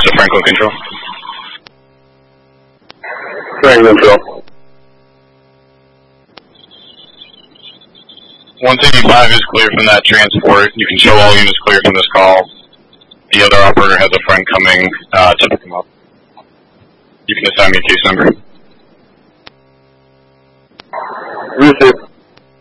to Franklin Control. Franklin Control. 175 is clear from that transport. You can show all units clear from this call. The other operator has a friend coming to pick him up. You can assign me a case number. Received.